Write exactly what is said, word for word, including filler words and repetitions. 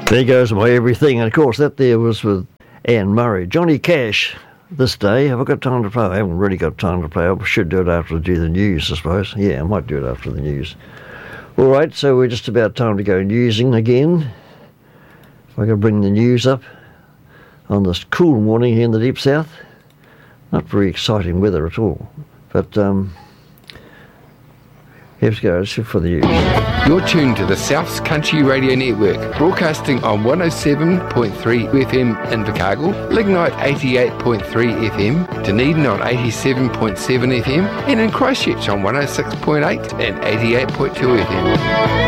There goes my everything. And of course, that there was with Anne Murray. Johnny Cash this day. Have I got time to play? I haven't really got time to play. I should do it after I do the news, I suppose. Yeah, I might do it after the news. All right, so we're just about time to go newsing again. I'm going to bring the news up on this cool morning here in the Deep South. Not very exciting weather at all. But, um... here we go, for the news. You're tuned to the South's Country Radio Network, broadcasting on one oh seven point three F M in Invercargill, Lignite eighty-eight point three F M, Dunedin on eighty-seven point seven F M, and in Christchurch on one oh six point eight and eighty-eight point two F M.